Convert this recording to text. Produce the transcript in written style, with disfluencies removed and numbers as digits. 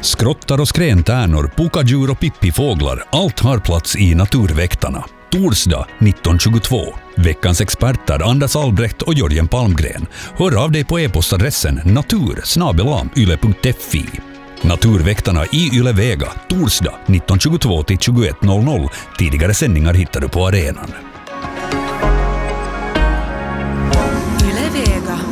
Skrottar och skrentärnor, pokadjur och pippifåglar, allt har plats i Naturväktarna. Torsdag 1922. Veckans experter Anders Albrecht och Jörgen Palmgren. Hör av dig på e-postadressen natur@yle.fi. Naturväktarna i Yle Vega, torsdag 1922 till 21.00. Tidigare sändningar hittar du på arenan. Yle Vega.